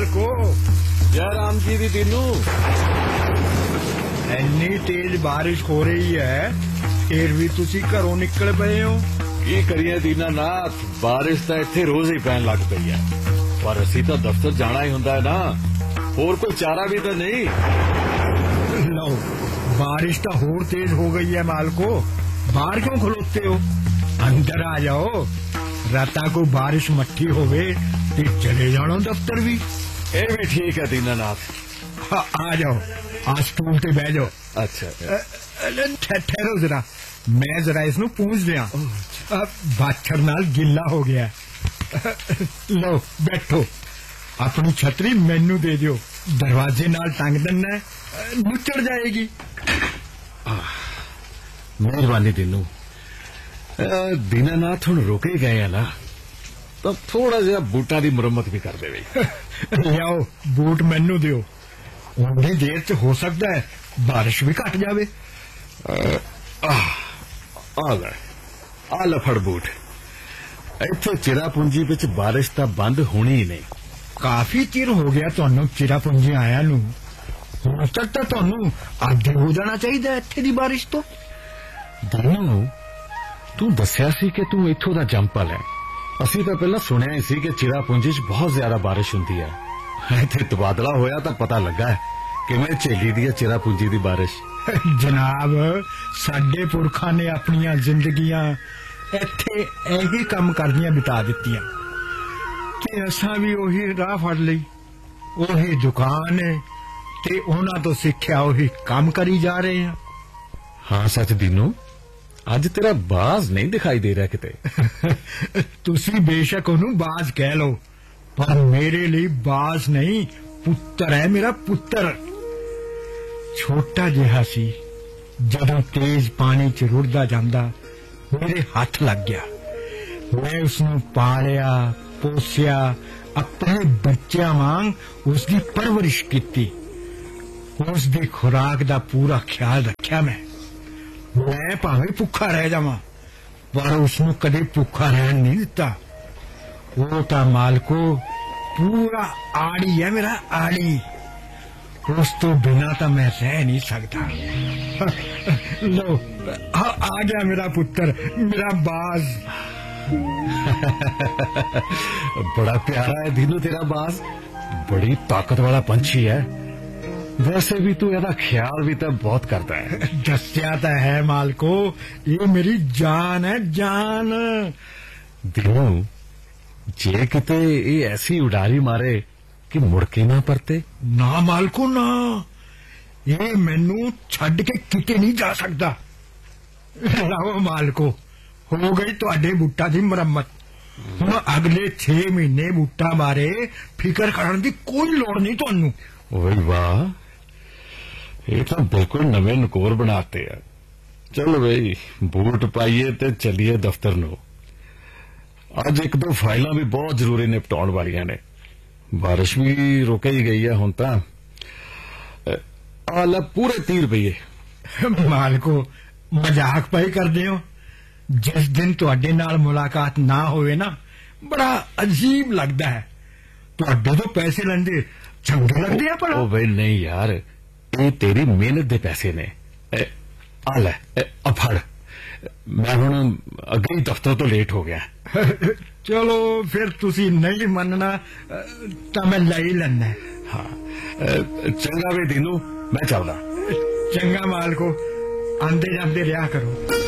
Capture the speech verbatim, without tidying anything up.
मालको। जय राम जी दी तीनू। इन्नी तेज बारिश हो रही है, फिर भी तुसी घरों निकल पए हो। की करिए दीनानाथ, बारिश तो इत्थे रोज ही पैन लग पई है, पर असी तो दफ्तर जाना ही हुंदा है ना, होर कोई चारा भी तो नहीं। लो, बारिश तो होर तेज हो गई है मालको, बाहर क्यों खलोते हो? अंदर आ जाओ, राता को बारिश मट्ठी होवे ते चले जानो दफ्तर भी। ये भी ठीक है दीनानाथ। हाँ, आ जाओ, आज स्टूल पे बह जाओ। अच्छा ठहरो जरा, मैं जरा इसनू पूछ दिया, बाछड़ नाल गिल्ला हो गया। लो बैठो, अपनी छतरी मैनू दे दियो, दरवाजे नाल टंग देना, नुचड़ जाएगी। मेहरबानी दीनू। दीनानाथ हुण रुक ही गए है ना, तो थोड़ा जिहा बूटा दी मुरम्मत भी कर दे। लियाओ बूट मैनू दियो, उन्नी देर च हो सकता है बारिश भी घट जावे। आ ले, आ ले फड़ बूट। इत्थे चिरापुंजी विच बारिश तां बंद होनी ही नहीं। काफी चिर हो गया तुहानू चिरापुंजी आया नू, हुण तक तां तुहानू आदि हो जाना चाहिए इत्थे दी बारिश तो। दीनू, तू दस्या सी कि तू इत्थों दा जंपल है। असी तो पहला सुनिया ही सी कि चिरापुंजी च बहुत ज्यादा बारिश हुंदी है। इत्थे तबादला होया तां पता लगा है किवें झेली दी है चिरापुंजी दी बारिश। जनाब, साडे पुरखां ने अपनियां जिंदगियां इत्थे यही काम करदियां बिता दित्तियां ते असां भी ओही राह फड़ लई, ओही दुकान है ते उन्हां तो सिक्ख्या ओही काम करी जा रहे हैं। हाँ सच दीनू, आज तेरा बाज नहीं दिखाई दे रहा किते। तुसी बेशक ओनू बाज कह लो, पर मेरे लिए बाज नहीं, पुत्र है मेरा पुत्र। छोटा जिहा सी, जदों तेज पानी च रुड़दा जांदा मेरे हाथ लग गया। मैं उसनू पालिया पोसिया, अपने बच्चों वांग उसकी परवरिश की, उसकी खुराक दा पूरा ख्याल रखा। मैं मैं भावें भुखा रह जावां, पर उसनू कदे भुखा रहन नहीं दिता। वो ता मालको पूरा आड़ी है मेरा, आड़ी। उस तो बिना तो मैं रह नहीं सकता। लो, आ, आ गया मेरा पुत्र, मेरा बाज। बड़ा प्यारा है दीनू तेरा बाज, बड़ी ताकत वाला पंछी है। वैसे भी तू एदा ख्याल भी तो बहुत करता है। दस्या तो है मालको, ये मेरी जान है, जान। दीनू, जे किते ये ऐसी उड़ारी मारे कि मुड़के ना परते। ना मालको ना, ये मैनू छड़ के किते नहीं जा सकता। लाओ मालको, हो गई तुहाडे बूटा दी मुरम्मत। हुण अगले छे महीने बूटा बारे फिकर करन दी कोई लोड़ नहीं तुहानू। ओए वाह, ये तो बिल्कुल नवे नकोर बनाते हैं। चल बई, बूट पाइए ते चलिए दफ्तर नो। अज एक दो फाइलां भी बहुत जरूरी निपटाउण वालियां ने, बारिश भी रुक ही गई है हुण तां। आ ले पूरे तीह रुपये। मालको, मजाक पाई करदे हो? जिस दिन तुहाडे नाल मुलाकात ना होवे ना, बड़ा अजीब लगदा है। तुहाडे तो पैसे लैंदे चंगे लगदे आ। पर ओ बई नहीं यार, ये तेरी मेहनत दे पैसे ने। आ ले, आ फड़। मैं हुण अगे ही दफ्तर तो लेट हो गया। चलो फिर तुसी नहीं मनना तो मैं ले ही लैना। हाँ, चंगा वे दीनू, मैं चलदा। चंगा मालको, आंदे जांदे रहा करो।